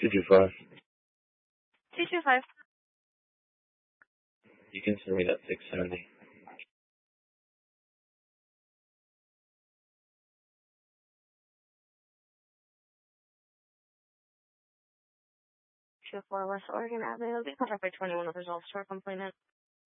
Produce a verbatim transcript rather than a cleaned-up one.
two two five. two two five. You can send me that six seventy. two four West Oregon Avenue. It'll be covered by twenty-one of results for a complainant.